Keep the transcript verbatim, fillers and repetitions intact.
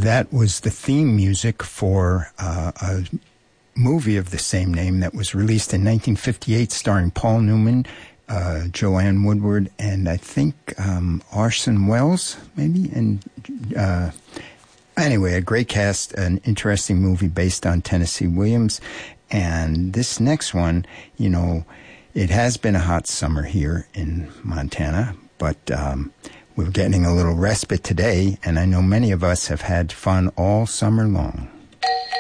that was the theme music for uh, a movie of the same name that was released in nineteen fifty-eight, starring Paul Newman, uh, Joanne Woodward, and I think um, Orson Welles, maybe. And uh, anyway, a great cast, an interesting movie based on Tennessee Williams. And this next one, you know, it has been a hot summer here in Montana, but um, we're getting a little respite today, and I know many of us have had fun all summer long.